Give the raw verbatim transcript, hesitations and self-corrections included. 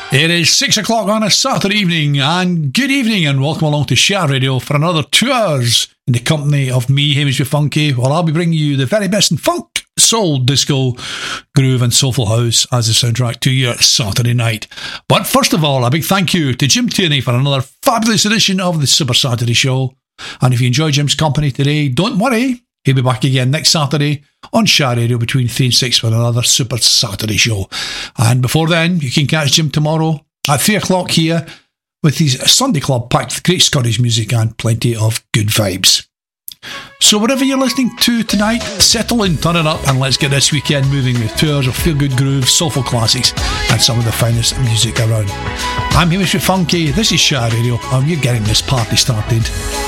It is six o'clock on a Saturday evening, and good evening, and welcome along to Share Radio for another two hours in the company of me, Hamish Funky. Well, I'll be bringing you the very best in funk, soul, disco, groove, and soulful house as a soundtrack to your Saturday night. But first of all, a big thank you to Jim Tierney for another fabulous edition of the Super Saturday Show. And if you enjoy Jim's company today, don't worry. He'll be back again next Saturday on Share Radio between three and six for another Super Saturday Show. And before then, you can catch Jim tomorrow at three o'clock here with his Sunday Club packed with great Scottish music and plenty of good vibes. So whatever you're listening to tonight, settle in, turn it up, and let's get this weekend moving with two hours of feel-good grooves, soulful classics, and some of the finest music around. I'm Hamish Funky, this is Share Radio, and we're getting this party started